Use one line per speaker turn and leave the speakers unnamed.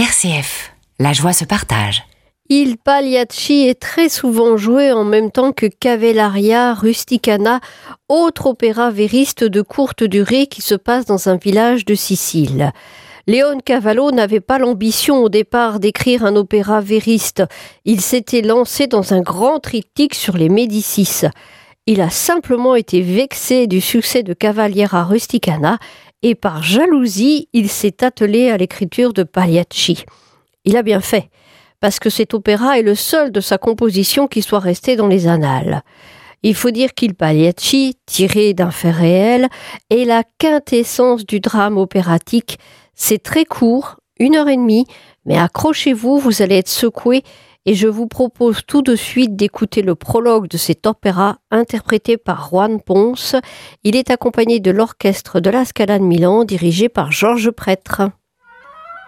RCF, la joie se partage.
Il Pagliacci est très souvent joué en même temps que Cavalleria Rusticana, autre opéra vériste de courte durée qui se passe dans un village de Sicile. Leoncavallo n'avait pas l'ambition au départ d'écrire un opéra vériste. Il s'était lancé dans un grand triptyque sur les Médicis. Il a simplement été vexé du succès de Cavalleria Rusticana et par jalousie, il s'est attelé à l'écriture de Pagliacci. Il a bien fait, parce que cet opéra est le seul de sa composition qui soit resté dans les annales. Il faut dire qu'Il Pagliacci, tiré d'un fait réel, est la quintessence du drame opératique. C'est très court, 1h30, mais accrochez-vous, vous allez être secoué, et je vous propose tout de suite d'écouter le prologue de cet opéra interprété par Juan Pons. Il est accompagné de l'orchestre de la Scala de Milan, dirigé par Georges Prêtre.